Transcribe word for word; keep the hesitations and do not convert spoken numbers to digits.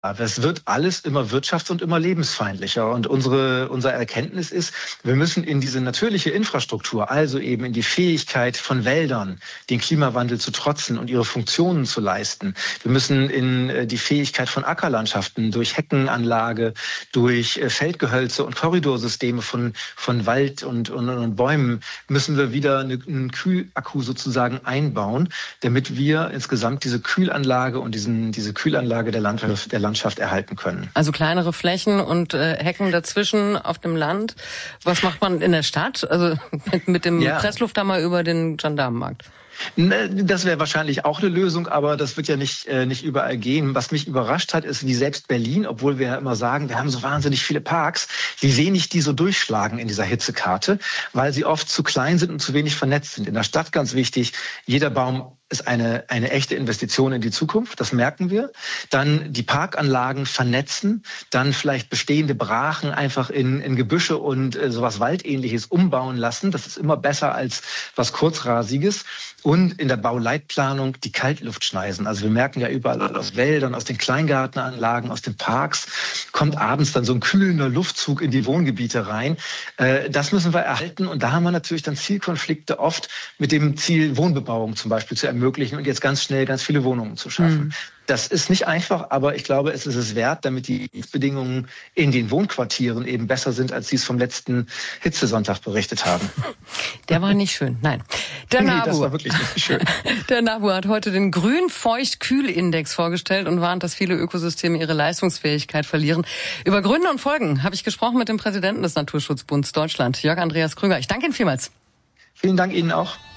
Es wird alles immer wirtschafts- und immer lebensfeindlicher. Und unsere, unsere Erkenntnis ist, wir müssen in diese natürliche Infrastruktur, also eben in die Fähigkeit von Wäldern, den Klimawandel zu trotzen und ihre Funktionen zu leisten. Wir müssen in die Fähigkeit von Ackerlandschaften durch Heckenanlage, durch Feldgehölze und Korridorsysteme von, von Wald und, und, und Bäumen müssen wir wieder einen Kühlakku sozusagen einbauen, damit wir insgesamt diese Kühlanlage und diesen, diese Kühlanlage der Landschaft, der Landschaft Landschaft erhalten können. Also kleinere Flächen und äh, Hecken dazwischen auf dem Land. Was macht man in der Stadt? Also mit, mit dem ja. Presslufthammer über den Gendarmenmarkt? Das wäre wahrscheinlich auch eine Lösung, aber das wird ja nicht, äh, nicht überall gehen. Was mich überrascht hat, ist, wie selbst Berlin, obwohl wir ja immer sagen, wir haben so wahnsinnig viele Parks, wie wenig die so durchschlagen in dieser Hitzekarte, weil sie oft zu klein sind und zu wenig vernetzt sind. In der Stadt ganz wichtig, jeder Baum ist eine, eine echte Investition in die Zukunft, das merken wir. Dann die Parkanlagen vernetzen, dann vielleicht bestehende Brachen einfach in, in Gebüsche und äh, sowas Waldähnliches umbauen lassen. Das ist immer besser als was Kurzrasiges. Und in der Bauleitplanung die Kaltluftschneisen. Also wir merken ja überall aus Wäldern, aus den Kleingartenanlagen, aus den Parks, kommt abends dann so ein kühlender Luftzug in die Wohngebiete rein. Äh, das müssen wir erhalten. Und da haben wir natürlich dann Zielkonflikte oft mit dem Ziel, Wohnbebauung zum Beispiel zu ermöglichen und jetzt ganz schnell ganz viele Wohnungen zu schaffen. Mhm. Das ist nicht einfach, aber ich glaube, es ist es wert, damit die Bedingungen in den Wohnquartieren eben besser sind, als Sie es vom letzten Hitzesonntag berichtet haben. Der war nicht schön, nein. Der nee, NABU, das war wirklich nicht schön. Der NABU hat heute den Grün-Feucht-Kühl-Index vorgestellt und warnt, dass viele Ökosysteme ihre Leistungsfähigkeit verlieren. Über Gründe und Folgen habe ich gesprochen mit dem Präsidenten des Naturschutzbunds Deutschland, Jörg Andreas Krüger. Ich danke Ihnen vielmals. Vielen Dank Ihnen auch.